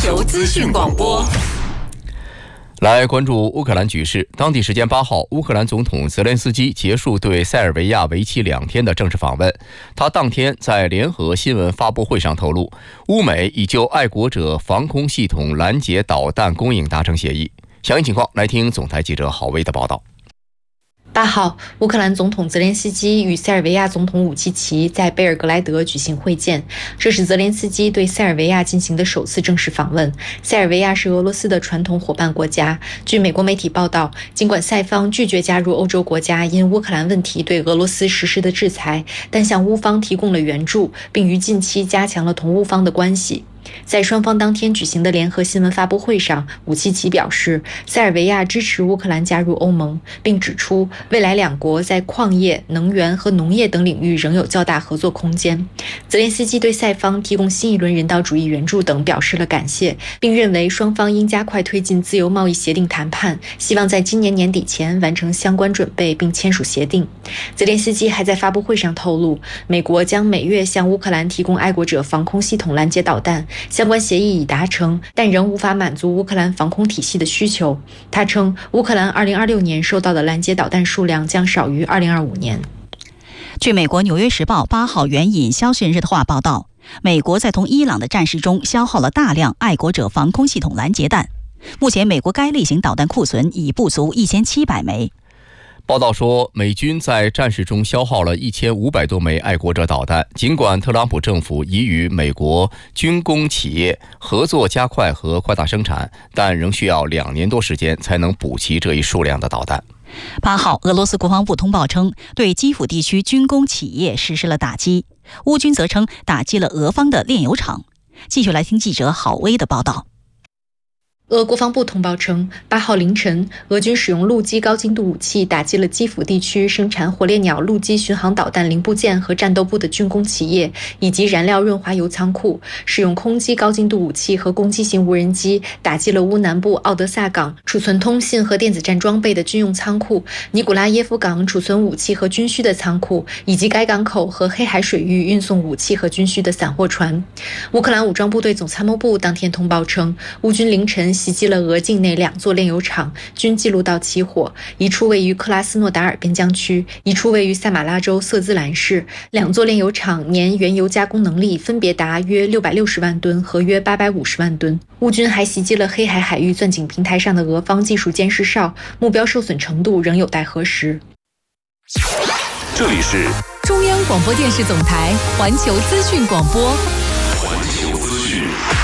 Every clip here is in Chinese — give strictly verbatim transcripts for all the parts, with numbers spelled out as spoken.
球资讯广播。 来关注乌克兰局势。当地时间八号，乌克兰总统泽连斯基结束对塞尔维亚为期两天的正式访问。他当天在联合新闻发布会上透露，乌美已就爱国者防空系统拦截导弹供应达成协议。详细情况来听总台记者郝薇的报道。 八号，乌克兰总统泽连斯基与塞尔维亚总统武契奇在贝尔格莱德举行会见，这是泽连斯基对塞尔维亚进行的首次正式访问。塞尔维亚是俄罗斯的传统伙伴国家。据美国媒体报道，尽管塞方拒绝加入欧洲国家因乌克兰问题对俄罗斯实施的制裁，但向乌方提供了援助，并于近期加强了同乌方的关系。在双方当天举行的联合新闻发布会上，武契奇表示，塞尔维亚支持乌克兰加入欧盟，并指出未来两国在矿业、能源和农业等领域仍有较大合作空间。泽连斯基对塞方提供新一轮人道主义援助等表示了感谢，并认为双方应加快推进自由贸易协定谈判，希望在今年年底前完成相关准备并签署协定。泽连斯基还在发布会上透露，美国将每月向乌克兰提供爱国者防空系统拦截导弹，相关协议已达成，但仍无法满足乌克兰防空体系的需求。他称，乌克兰二零二六年收到的拦截导弹数量将少于二零二五年。 据美国《纽约时报》八号援引消息人士的话报道，美国在同伊朗的战事中消耗了大量爱国者防空系统拦截弹。目前，美国该类型导弹库存已不足一千七百枚。 报道说，美军在战事中消耗了一千五百多枚爱国者导弹。尽管特朗普政府已与美国军工企业合作加快和扩大生产，但仍需要两年多时间才能补齐这一数量的导弹。 八号，俄罗斯国防部通报称，对基辅地区军工企业实施了打击。乌军则称打击了俄方的炼油厂。继续来听记者郝薇的报道。 俄国防部通报称，八号凌晨，俄军使用陆基高精度武器打击了基辅地区生产火烈鸟陆基巡航导弹零部件和战斗部的军工企业，以及燃料润滑油仓库；使用空基高精度武器和攻击型无人机打击了乌南部奥德萨港储存通信和电子战装备的军用仓库、尼古拉耶夫港储存武器和军需的仓库，以及该港口和黑海水域运送武器和军需的散货船。乌克兰武装部队总参谋部当天通报称，乌军凌晨袭击了俄境内两座炼油厂，均记录到起火，一处位于克拉斯诺达尔边疆区，一处位于塞马拉州瑟兹兰市。两座炼油厂年原油加工能力分别达约六百六十万吨和约八百五十万吨。乌军还袭击了黑海海域钻井平台上的俄方技术监视哨，目标受损程度仍有待核实。 这里是中央广播电视总台环球资讯广播。环球资讯。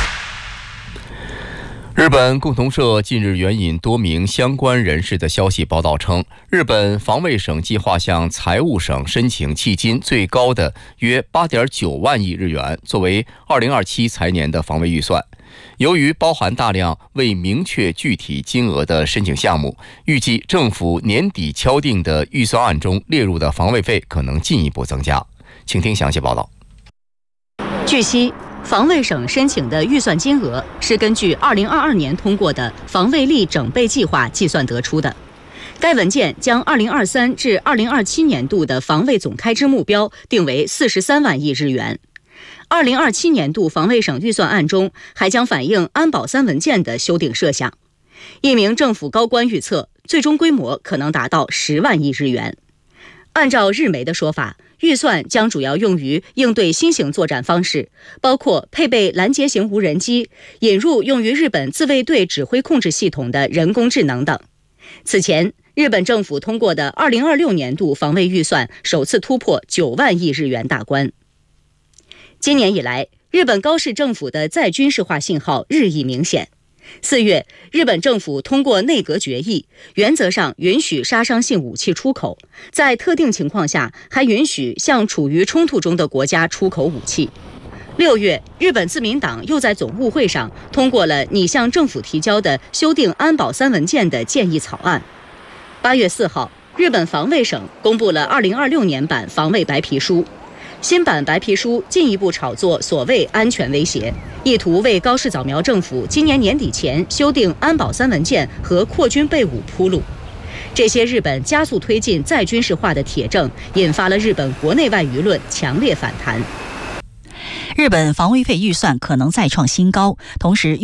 日本共同社近日援引多名相关人士的消息报道称，日本防卫省计划向财务省申请迄今最高的约 八点九万亿日元，作为二零二七财年的防卫预算。由于包含大量未明确具体金额的申请项目，预计政府年底敲定的预算案中列入的防卫费可能进一步增加。请听详细报道。 据悉，防卫省申请的预算金额是根据二零二二年通过的防卫力整备计划计算得出的。该文件将二零二三至二零二七年度的防卫总开支目标定为四十三万亿日元。二零二七年度防卫省预算案中还将反映安保三文件的修订设想。一名政府高官预测，最终规模可能达到十万亿日元。按照日媒的说法，预算将主要用于应对新型作战方式，包括配备拦截型无人机、引入用于日本自卫队指挥控制系统的人工智能等。此前，日本政府通过的二零二六年度防卫预算首次突破九万亿日元大关。今年以来，日本高市政府的再军事化信号日益明显。四月，日本政府通过内阁决议，原则上允许杀伤性武器出口，在特定情况下还允许向处于冲突中的国家出口武器。六月，日本自民党又在总务会上通过了拟向政府提交的修订安保三文件的建议草案。八月四号，日本防卫省公布了二零二六年版防卫白皮书。新版白皮书进一步炒作所谓安全威胁，意图为高市早苗政府今年年底前修订安保三文件和扩军备武铺路。这些日本加速推进再军事化的铁证，引发了日本国内外舆论强烈反弹。 日本防卫费预算可能再创新高，同时